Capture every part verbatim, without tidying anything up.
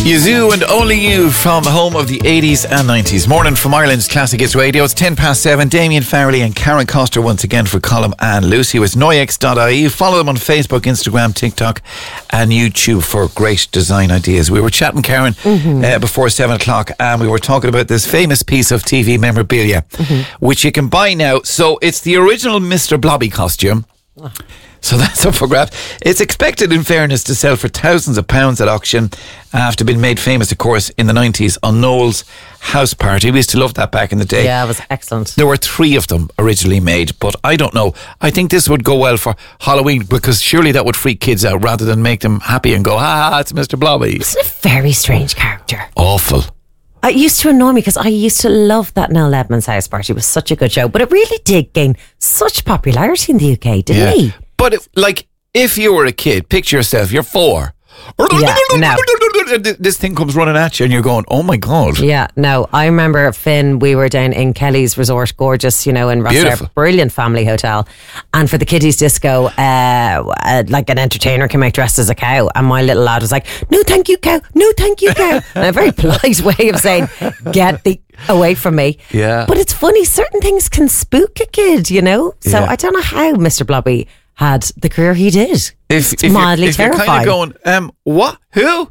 Yazoo and Only You from the home of the eighties and nineties. Morning from Ireland's Classic Hits Radio. It's ten past seven. Damien Farrelly and Karen Coster once again for Colm and Lucy with noyex dot I E. Follow them on Facebook, Instagram, TikTok and YouTube for great design ideas. We were chatting, Karen, mm-hmm. uh, before seven o'clock, and we were talking about this famous piece of T V memorabilia, mm-hmm. which you can buy now. So it's the original Mister Blobby costume. Oh. So that's up for grabs. It's expected, in fairness, to sell for thousands of pounds at auction after being made famous, of course, in the nineties on Noel's house party. We used to love that back in the day. Yeah, it was excellent. There were three of them originally made, but I don't know. I think this would go well for Halloween because surely that would freak kids out rather than make them happy and go, ah, it's Mister Blobby. It's a very strange character. Awful. It used to annoy me because I used to love that Noel Edmonds house party. It was such a good show, but it really did gain such popularity in the U K, didn't yeah. he? But, it, like, if you were a kid, picture yourself, you're four. Yeah, no. This thing comes running at you and you're going, oh my God. Yeah, no. I remember, Finn, we were down in Kelly's Resort, gorgeous, you know, in Rossiter, brilliant family hotel. And for the kiddies disco, uh, uh, like an entertainer came out dressed as a cow. And my little lad was like, no, thank you, cow. No, thank you, cow. And a very polite way of saying, get the away from me. Yeah. But it's funny, certain things can spook a kid, you know? So yeah. I don't know how Mister Blobby had the career he did. If, it's if mildly you're, if terrifying. You're kind of going, um, what? Who?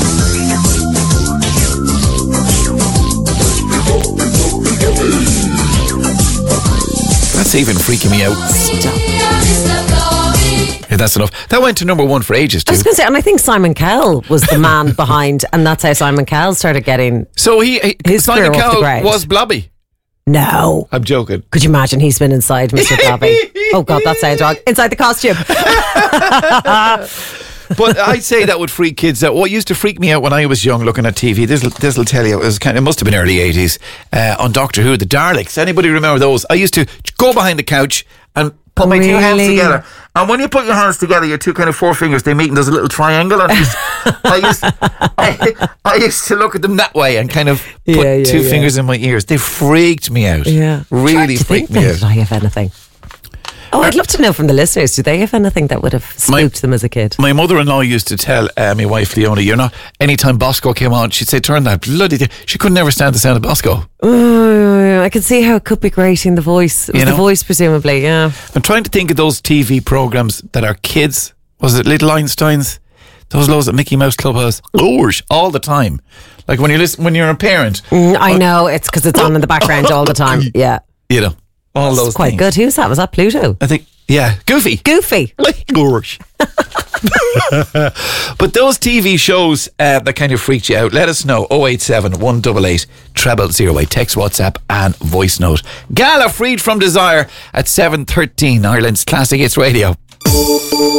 That's even freaking me out. Stop. Yeah, that's enough. That went to number one for ages too. I was going to say, and I think Simon Cowell was the man behind, and that's how Simon Cowell started getting. So he, he his Simon Cowell was Blobby. No. I'm joking. Could you imagine he's been inside Mister Blobby? Oh God, that sounds wrong. Inside the costume. But I'd say that would freak kids out. What used to freak me out when I was young looking at T V, this this will tell you, it was kind of, it must have been early eighties, uh, on Doctor Who, the Daleks. Anybody remember those? I used to go behind the couch and put my really? two hands together. And when you put your hands together, your two kind of forefingers, they meet and there's a little triangle. And I, used, I, I used to look at them that way and kind of put yeah, yeah, two yeah. fingers in my ears. They freaked me out. Yeah. Really freaked me out. Did I have anything? Oh, I'd love to know from the listeners, do they have anything that would have spooked my, them as a kid? My mother-in-law used to tell uh, my wife Leona, you're not, anytime Bosco came on, she'd say, turn that bloody thing. She could never stand the sound of Bosco. Oh, I can see how it could be grating the voice. It was you know? the voice, presumably, yeah. I'm trying to think of those T V programmes that are kids. Was it Little Einsteins? Those loads at Mickey Mouse Clubhouse. Gosh, all the time. Like when you listen, when you're a parent. Mm, I uh, know, it's because it's on in the background all the time. Yeah. You know. All That's those quite things. good. Who's that? Was that Pluto? I think, yeah, Goofy. Goofy. Gosh. But those T V shows uh, that kind of freaked you out, let us know. oh eight seven, one eight eight, zero zero eight. Text, WhatsApp and voice note. Gala Freed from Desire at seven thirteen, Ireland's Classic Hits Radio.